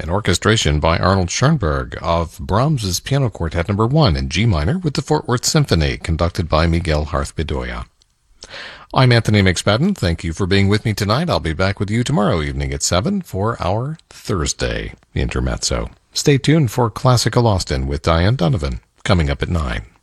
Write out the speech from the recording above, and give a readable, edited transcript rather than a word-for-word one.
an orchestration by Arnold Schoenberg of Brahms's Piano Quartet No. 1 in G minor with the Fort Worth Symphony, conducted by Miguel Harth Bedoya. I'm Anthony McSpadden. Thank you for being with me tonight. I'll be back with you tomorrow evening at 7 for our Thursday Intermezzo. Stay tuned for Classical Austin with Diane Donovan, coming up at 9.